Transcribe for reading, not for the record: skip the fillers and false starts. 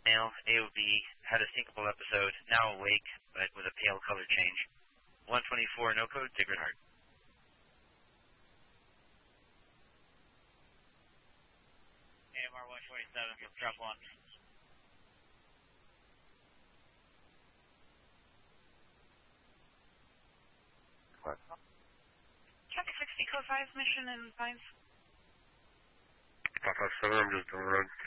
Male, AOB, had a syncopal episode, now awake, but with a pale color change. 124, no code, Sacred Heart. AMR 127, drop 1. What? Traffic 60, code 5, mission in Pines. Papa 7, I'm just doing road